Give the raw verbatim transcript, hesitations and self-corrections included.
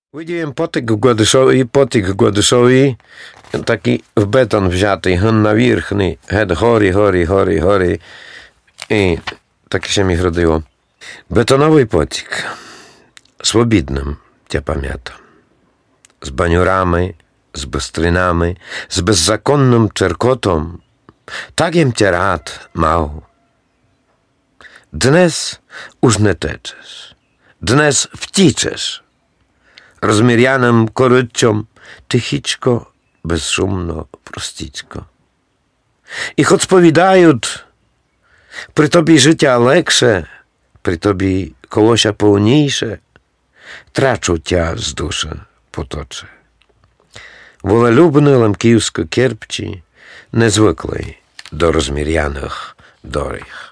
Видіємо потик в Гладишові, потик в Гладишові, такий в бетон взятий, ген навірхний, геть горі, горі, горі, горі. І таке się mi wrodziło. Betonowy potik, swobodnym, ja pamiętam. Z baniurami, z bystrynami, z bezzakonnym czerkotą. Takiem cię rad, mał. Dnes już nie teczesz, dnes wciczesz. Rozmierjanym koryciom, tychiczko, bezszumno, prosticzko. I choć powiadają, przy tobie życia leksze, przy tobie kołosia pełniejsze, traczu cię z duszy potocze. Волелюбний ламківсько-кирпчі, незвиклий до розміряних доріг.